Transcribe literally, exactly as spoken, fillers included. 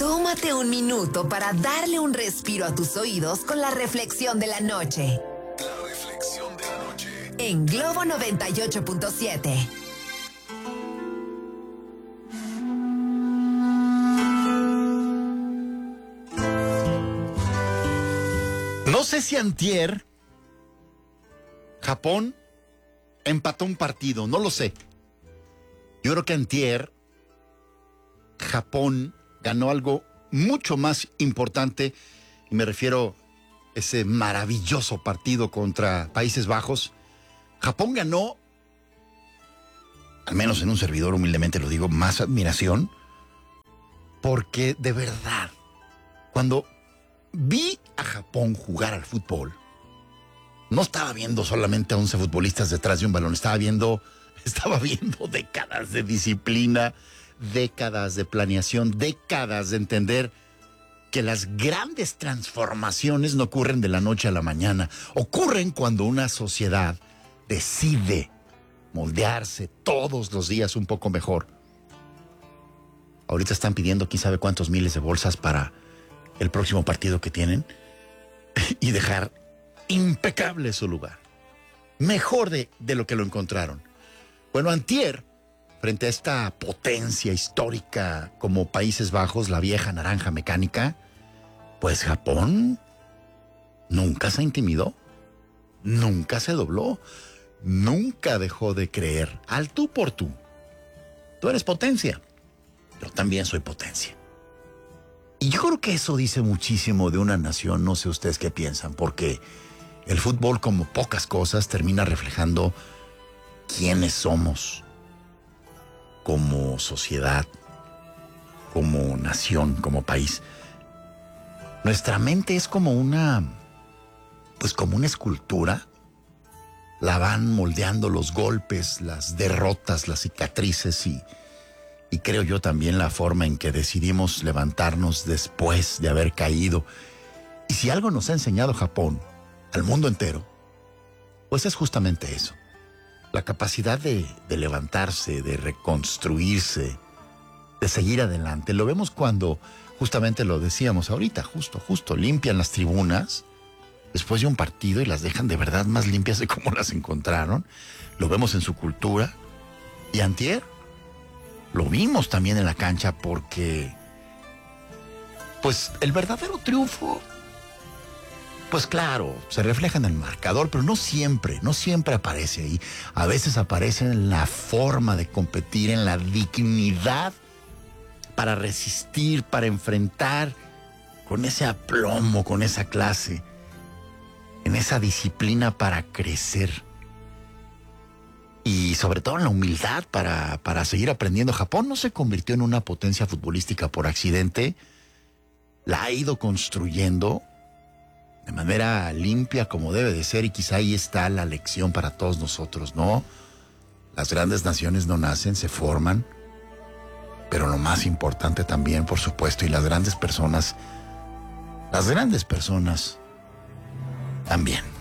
Tómate un minuto para darle un respiro a tus oídos con la reflexión de la noche. La reflexión de la noche. En Globo noventa y ocho punto siete. No sé si antier Japón empató un partido, no lo sé. Yo creo que antier Japón ganó algo mucho más importante, y me refiero a ese maravilloso partido contra Países Bajos. Japón ganó, al menos en un servidor humildemente lo digo, más admiración, porque de verdad, cuando vi a Japón jugar al fútbol, no estaba viendo solamente a once futbolistas detrás de un balón, estaba viendo, estaba viendo décadas de disciplina, décadas de planeación, décadas de entender que las grandes transformaciones no ocurren de la noche a la mañana, ocurren cuando una sociedad decide moldearse todos los días un poco mejor. Ahorita están pidiendo quién sabe cuántos miles de bolsas para el próximo partido que tienen y dejar impecable su lugar, mejor de, de lo que lo encontraron. Bueno, antier, frente a esta potencia histórica como Países Bajos, la vieja naranja mecánica, pues Japón nunca se intimidó, nunca se dobló, nunca dejó de creer al tú por tú. Tú eres potencia, yo también soy potencia. Y yo creo que eso dice muchísimo de una nación, no sé ustedes qué piensan, porque el fútbol, como pocas cosas, termina reflejando quiénes somos como sociedad, como nación, como país. Nuestra mente es como una, pues como una escultura. La van moldeando los golpes, las derrotas, las cicatrices y, y creo yo también la forma en que decidimos levantarnos después de haber caído. Y si algo nos ha enseñado Japón al mundo entero, pues es justamente eso. La capacidad de, de levantarse, de reconstruirse, de seguir adelante. Lo vemos cuando, justamente lo decíamos ahorita, justo, justo, limpian las tribunas después de un partido y las dejan de verdad más limpias de cómo las encontraron. Lo vemos en su cultura. Y antier lo vimos también en la cancha, porque pues el verdadero triunfo, pues claro, se refleja en el marcador, pero no siempre, no siempre aparece ahí. A veces aparece en la forma de competir, en la dignidad para resistir, para enfrentar con ese aplomo, con esa clase, en esa disciplina para crecer. Y sobre todo en la humildad para, para seguir aprendiendo. Japón no se convirtió en una potencia futbolística por accidente. La ha ido construyendo de manera limpia, como debe de ser, y quizá ahí está la lección para todos nosotros, ¿no? Las grandes naciones no nacen, se forman, pero lo más importante también, por supuesto, y las grandes personas, las grandes personas también.